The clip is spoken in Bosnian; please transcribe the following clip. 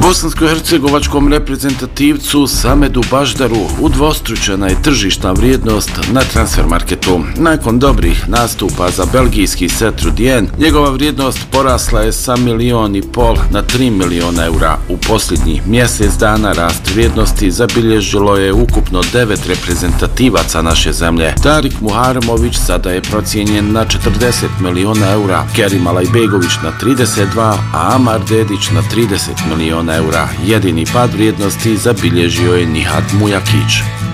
Bosansko-hercegovačkom reprezentativcu Samedu Baždaru udvostručena je tržišna vrijednost na transfer marketu. Nakon dobrih nastupa za belgijski Saint-Tropez, njegova vrijednost porasla je sa 1,5 milijuna na 3 miliona eura. U posljednjih mjesec dana rast vrijednosti zabilježilo je ukupno 9 reprezentativaca naše zemlje. Tarik Muharemović sada je procijenjen na 40 miliona eura, Kerim Alajbegović na 32, a Amar Dedić na 30 miliona eura. Jedini pad vrijednosti zabilježio je Nihat Mujakić.